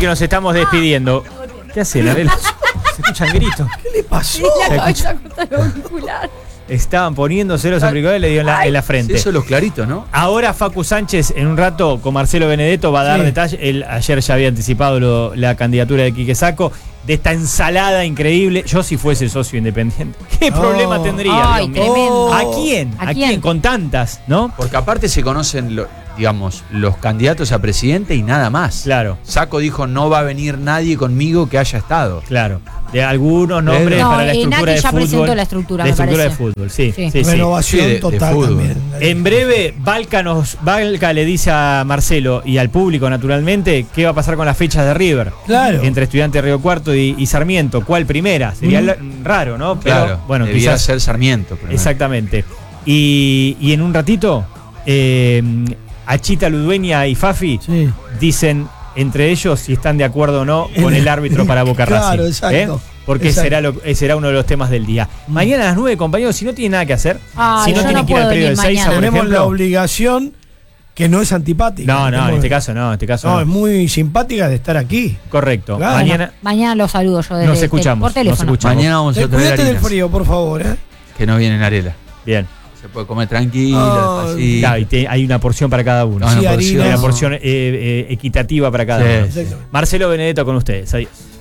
que nos estamos despidiendo. ¿Qué hacen, Arela? Se escuchan gritos. ¿Qué le pasó? La cabeza contra el auricular. Estaban poniéndose los auriculares y le dio en la frente. Eso es los claritos, ¿no? Ahora Facu Sánchez, en un rato, con Marcelo Benedetto, va a dar detalles. Él ayer ya había anticipado la candidatura de Quique Sacco, de esta ensalada increíble. Yo, si fuese socio independiente, ¿qué problema tendría? Ay, tremendo. ¿A quién? ¿A quién? Con tantas, ¿no? Porque aparte se conocen, digamos, los candidatos a presidente y nada más. Claro. Sacco dijo, no va a venir nadie conmigo que haya estado. Claro. De algunos nombres No, para la estructura Nati de ya fútbol. presentó la estructura, La me estructura de parece. fútbol, sí. Sí. Sí, sí. Renovación de total fútbol. también. En breve, Valca le dice a Marcelo y al público, naturalmente, qué va a pasar con las fechas de River. Claro. Entre Estudiantes de Río Cuarto y Sarmiento. ¿Cuál primera? Sería raro, ¿no? Pero, Claro, bueno, debía quizás. ser Sarmiento. Primero. Exactamente. Y en un ratito, Achita Ludueña y Fafi dicen entre ellos si están de acuerdo o no con el árbitro para Boca Racing. Claro, exacto. Porque Exacto. será uno de los temas del día. Mañana a las 9, compañeros, si no tienen nada que hacer, Ay, si no yo tienen no que ir al puedo periodo del venir 6, por mañana. Tenemos la ejemplo. obligación que no es antipática. No, en este caso no. No, es muy simpática de estar aquí. Correcto. Claro. Mañana los saludo yo desde Nos escuchamos. por teléfono. Nos escuchamos. Mañana vamos a traer Cuídate del harinas, frío, por favor, ¿eh? que no vienen Arela. Bien. Se puede comer tranquilo, Ay. despacito. Claro, y hay una porción para cada uno. No, Sí, una harina. Hay porción. una porción equitativa para cada Sí. uno. Exactamente. Marcelo Benedetto con ustedes. Adiós.